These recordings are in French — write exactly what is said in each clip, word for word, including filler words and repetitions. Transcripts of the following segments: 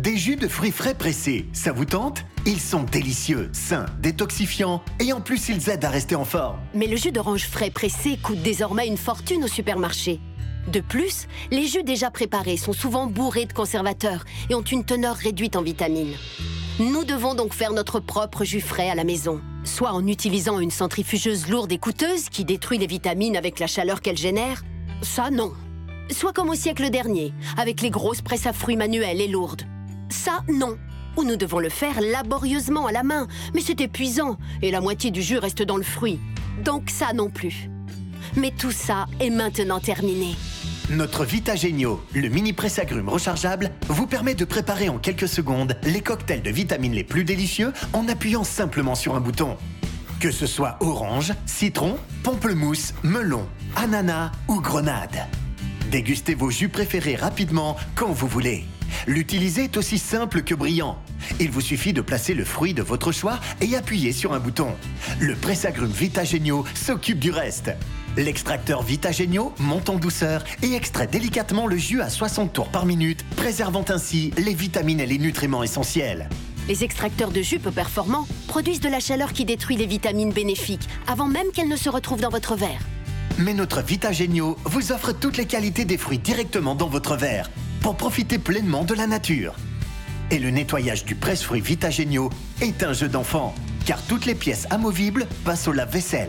Des jus de fruits frais pressés, ça vous tente? Ils sont délicieux, sains, détoxifiants et en plus ils aident à rester en forme. Mais le jus d'orange frais pressé coûte désormais une fortune au supermarché. De plus, les jus déjà préparés sont souvent bourrés de conservateurs et ont une teneur réduite en vitamines. Nous devons donc faire notre propre jus frais à la maison, soit en utilisant une centrifugeuse lourde et coûteuse qui détruit les vitamines avec la chaleur qu'elle génère. Ça, non. Soit comme au siècle dernier, avec les grosses presses à fruits manuelles et lourdes. Ça, non. Ou nous devons le faire laborieusement à la main, mais c'est épuisant et la moitié du jus reste dans le fruit. Donc ça non plus. Mais tout ça est maintenant terminé. Notre Vitagénio, le mini presse-agrumes rechargeable, vous permet de préparer en quelques secondes les cocktails de vitamines les plus délicieux en appuyant simplement sur un bouton. Que ce soit orange, citron, pamplemousse, melon, ananas ou grenade. Dégustez vos jus préférés rapidement quand vous voulez. L'utiliser est aussi simple que brillant. Il vous suffit de placer le fruit de votre choix et appuyer sur un bouton. Le presse-agrumes Vitagénio s'occupe du reste. L'extracteur Vitagénio monte en douceur et extrait délicatement le jus à soixante tours par minute, préservant ainsi les vitamines et les nutriments essentiels. Les extracteurs de jus peu performants produisent de la chaleur qui détruit les vitamines bénéfiques avant même qu'elles ne se retrouvent dans votre verre. Mais notre Vitagénio vous offre toutes les qualités des fruits directement dans votre verre pour profiter pleinement de la nature. Et le nettoyage du presse-fruits Vitagénio est un jeu d'enfant, car toutes les pièces amovibles passent au lave-vaisselle.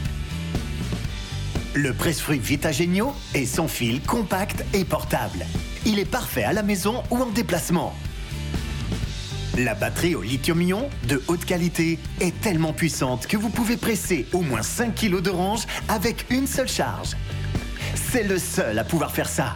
Le presse-fruits Vitagénio est sans fil, compact et portable. Il est parfait à la maison ou en déplacement. La batterie au lithium-ion de haute qualité est tellement puissante que vous pouvez presser au moins cinq kilos d'oranges avec une seule charge. C'est le seul à pouvoir faire ça.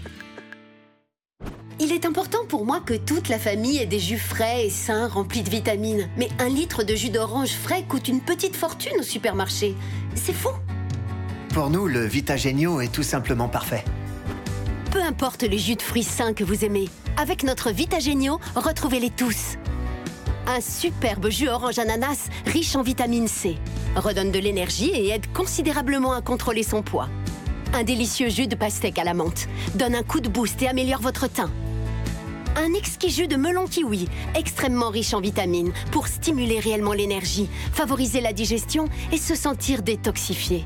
Il est important pour moi que toute la famille ait des jus frais et sains remplis de vitamines. Mais un litre de jus d'orange frais coûte une petite fortune au supermarché. C'est fou! Pour nous, le Vitagénio est tout simplement parfait. Peu importe les jus de fruits sains que vous aimez, avec notre Vitagénio, retrouvez-les tous. Un superbe jus orange ananas riche en vitamine C, redonne de l'énergie et aide considérablement à contrôler son poids. Un délicieux jus de pastèque à la menthe donne un coup de boost et améliore votre teint. Un exquis jus de melon kiwi, extrêmement riche en vitamines, pour stimuler réellement l'énergie, favoriser la digestion et se sentir détoxifié.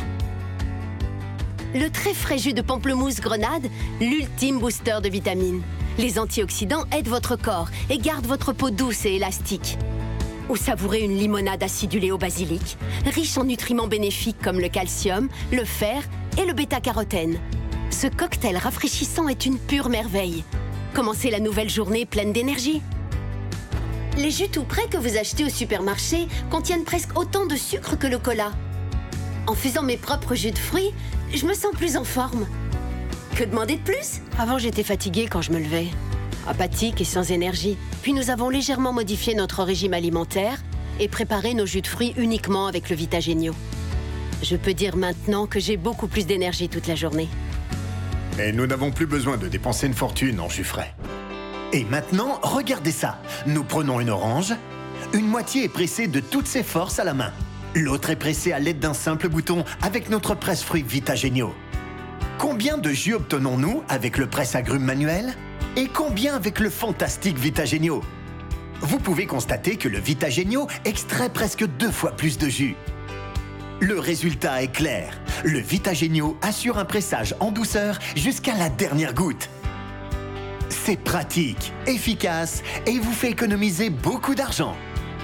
Le très frais jus de pamplemousse grenade, l'ultime booster de vitamines. Les antioxydants aident votre corps et gardent votre peau douce et élastique. Ou savourez une limonade acidulée au basilic, riche en nutriments bénéfiques comme le calcium, le fer et le bêta-carotène. Ce cocktail rafraîchissant est une pure merveille. Commencez la nouvelle journée pleine d'énergie. Les jus tout prêts que vous achetez au supermarché contiennent presque autant de sucre que le cola. En faisant mes propres jus de fruits, je me sens plus en forme. Que demander de plus? Avant, j'étais fatiguée quand je me levais, apathique et sans énergie. Puis nous avons légèrement modifié notre régime alimentaire et préparé nos jus de fruits uniquement avec le Vitagénio. Je peux dire maintenant que j'ai beaucoup plus d'énergie toute la journée. Et nous n'avons plus besoin de dépenser une fortune en jus frais. Et maintenant, regardez ça. Nous prenons une orange. Une moitié est pressée de toutes ses forces à la main. L'autre est pressée à l'aide d'un simple bouton avec notre presse-fruits Vitagénio. Combien de jus obtenons-nous avec le presse-agrumes manuel? Et combien avec le fantastique Vitagénio? Vous pouvez constater que le Vitagénio extrait presque deux fois plus de jus. Le résultat est clair. Le Vitagénio assure un pressage en douceur jusqu'à la dernière goutte. C'est pratique, efficace et vous fait économiser beaucoup d'argent.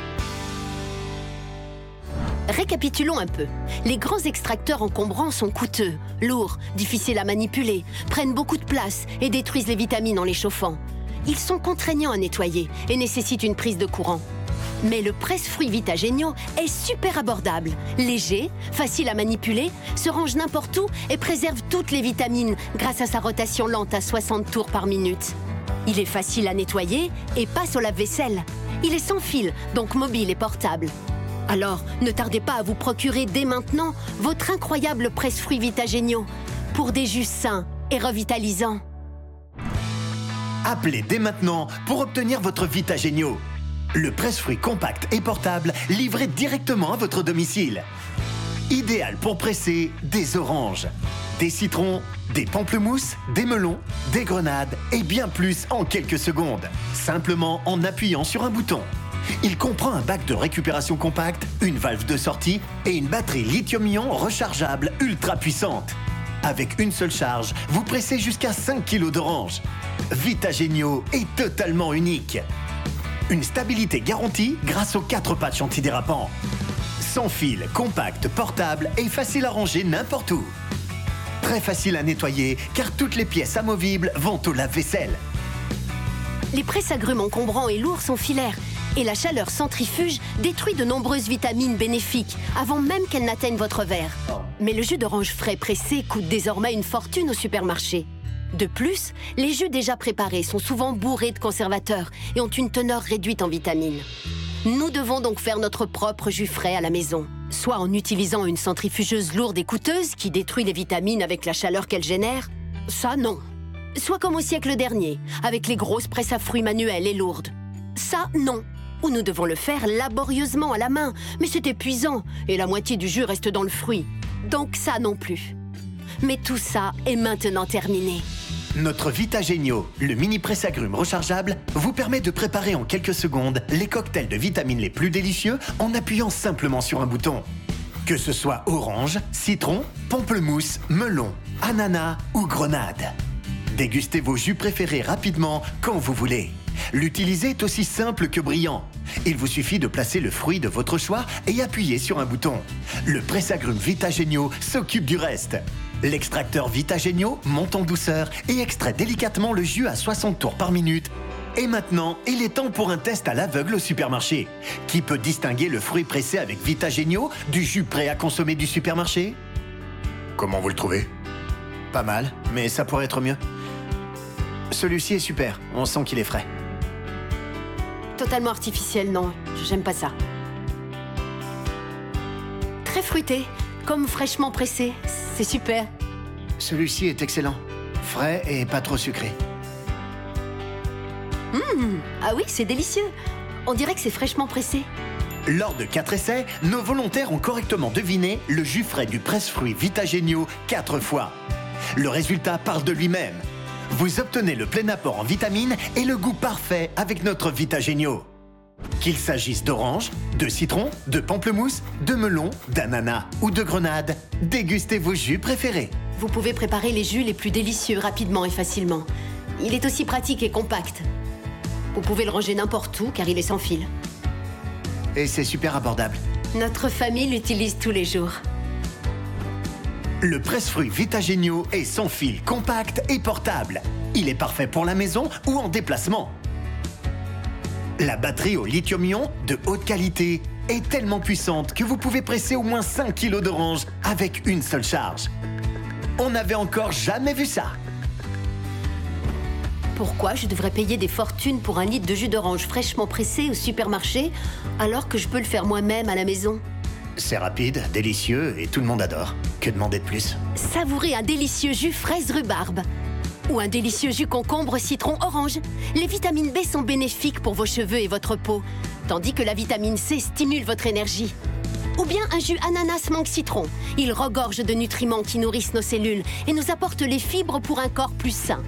Récapitulons un peu. Les grands extracteurs encombrants sont coûteux, lourds, difficiles à manipuler, prennent beaucoup de place et détruisent les vitamines en les chauffant. Ils sont contraignants à nettoyer et nécessitent une prise de courant. Mais le presse-fruits Vitagénio est super abordable, léger, facile à manipuler, se range n'importe où et préserve toutes les vitamines grâce à sa rotation lente à soixante tours par minute. Il est facile à nettoyer et passe au lave-vaisselle. Il est sans fil, donc mobile et portable. Alors, ne tardez pas à vous procurer dès maintenant votre incroyable presse-fruits Vitagénio pour des jus sains et revitalisants. Appelez dès maintenant pour obtenir votre Vitagénio. Le presse-fruits compact et portable livré directement à votre domicile. Idéal pour presser des oranges, Des citrons, des pamplemousses, des melons, des grenades et bien plus en quelques secondes, simplement en appuyant sur un bouton. Il comprend un bac de récupération compact, une valve de sortie et une batterie lithium-ion rechargeable ultra puissante. Avec une seule charge, vous pressez jusqu'à cinq kilos d'orange. Vitagenio est totalement unique. Une stabilité garantie grâce aux quatre patchs antidérapants. Sans fil, compact, portable et facile à ranger n'importe où. Très facile à nettoyer car toutes les pièces amovibles vont au lave-vaisselle. Les presse-agrumes encombrants et lourds sont filaires et la chaleur centrifuge détruit de nombreuses vitamines bénéfiques avant même qu'elles n'atteignent votre verre. Mais le jus d'orange frais pressé coûte désormais une fortune au supermarché. De plus, les jus déjà préparés sont souvent bourrés de conservateurs et ont une teneur réduite en vitamines. Nous devons donc faire notre propre jus frais à la maison, soit en utilisant une centrifugeuse lourde et coûteuse qui détruit les vitamines avec la chaleur qu'elle génère, ça non. Soit comme au siècle dernier, avec les grosses presses à fruits manuelles et lourdes, ça non. Ou nous devons le faire laborieusement à la main, mais c'est épuisant et la moitié du jus reste dans le fruit. Donc ça non plus. Mais tout ça est maintenant terminé. Notre Vitagenio, le mini presse-agrumes rechargeable, vous permet de préparer en quelques secondes les cocktails de vitamines les plus délicieux en appuyant simplement sur un bouton. Que ce soit orange, citron, pamplemousse, melon, ananas ou grenade. Dégustez vos jus préférés rapidement quand vous voulez. L'utiliser est aussi simple que brillant. Il vous suffit de placer le fruit de votre choix et appuyer sur un bouton. Le presse-agrumes Vitagenio s'occupe du reste. L'extracteur Vitagenio monte en douceur et extrait délicatement le jus à soixante tours par minute. Et maintenant, il est temps pour un test à l'aveugle au supermarché. Qui peut distinguer le fruit pressé avec Vitagenio du jus prêt à consommer du supermarché? Comment vous le trouvez? Pas mal, mais ça pourrait être mieux. Celui-ci est super, on sent qu'il est frais. Totalement artificiel, non, j'aime pas ça. Très fruité, comme fraîchement pressé, c'est super. Celui-ci est excellent, frais et pas trop sucré. Mmh, ah oui, c'est délicieux. On dirait que c'est fraîchement pressé. Lors de quatre essais, nos volontaires ont correctement deviné le jus frais du presse-fruit Vitagenio quatre fois. Le résultat parle de lui-même. Vous obtenez le plein apport en vitamines et le goût parfait avec notre Vitagenio. Qu'il s'agisse d'orange, de citron, de pamplemousse, de melon, d'ananas ou de grenade, dégustez vos jus préférés. Vous pouvez préparer les jus les plus délicieux rapidement et facilement. Il est aussi pratique et compact. Vous pouvez le ranger n'importe où car il est sans fil. Et c'est super abordable. Notre famille l'utilise tous les jours. Le presse-fruit Vitagenio est sans fil, compact et portable. Il est parfait pour la maison ou en déplacement. La batterie au lithium-ion de haute qualité est tellement puissante que vous pouvez presser au moins cinq kilos d'orange avec une seule charge. On n'avait encore jamais vu ça. Pourquoi je devrais payer des fortunes pour un litre de jus d'orange fraîchement pressé au supermarché alors que je peux le faire moi-même à la maison? C'est rapide, délicieux et tout le monde adore. Que demander de plus? Savourez un délicieux jus fraise rhubarbe ou un délicieux jus concombre citron orange. Les vitamines B sont bénéfiques pour vos cheveux et votre peau, tandis que la vitamine C stimule votre énergie. Ou bien un jus ananas mangue citron. Il regorge de nutriments qui nourrissent nos cellules et nous apporte les fibres pour un corps plus sain.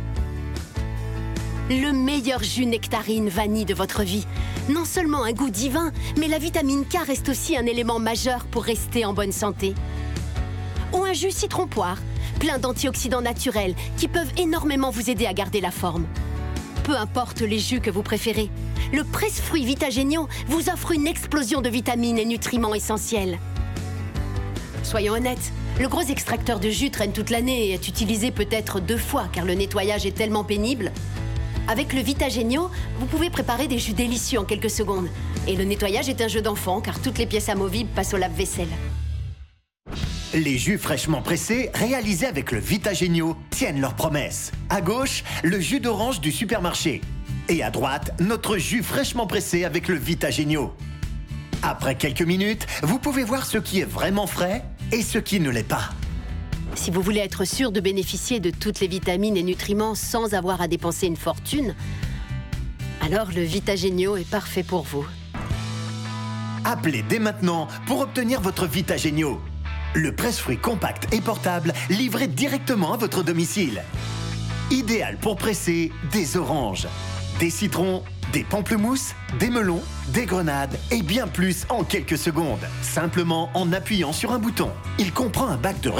Le meilleur jus nectarine vanille de votre vie. Non seulement un goût divin, mais la vitamine K reste aussi un élément majeur pour rester en bonne santé. Ou un jus citron-poire, plein d'antioxydants naturels qui peuvent énormément vous aider à garder la forme. Peu importe les jus que vous préférez, le presse-fruit Vitagenio vous offre une explosion de vitamines et nutriments essentiels. Soyons honnêtes, le gros extracteur de jus traîne toute l'année et est utilisé peut-être deux fois car le nettoyage est tellement pénible. Avec le Vitagenio, vous pouvez préparer des jus délicieux en quelques secondes. Et le nettoyage est un jeu d'enfant car toutes les pièces amovibles passent au lave-vaisselle. Les jus fraîchement pressés, réalisés avec le Vitagenio, tiennent leurs promesses. À gauche, le jus d'orange du supermarché. Et à droite, notre jus fraîchement pressé avec le Vitagenio. Après quelques minutes, vous pouvez voir ce qui est vraiment frais et ce qui ne l'est pas. Si vous voulez être sûr de bénéficier de toutes les vitamines et nutriments sans avoir à dépenser une fortune, alors le Vitagenio est parfait pour vous. Appelez dès maintenant pour obtenir votre Vitagenio. Le presse-fruits compact et portable livré directement à votre domicile. Idéal pour presser des oranges, des citrons, des pamplemousses, des melons, des grenades et bien plus en quelques secondes. Simplement en appuyant sur un bouton. Il comprend un bac de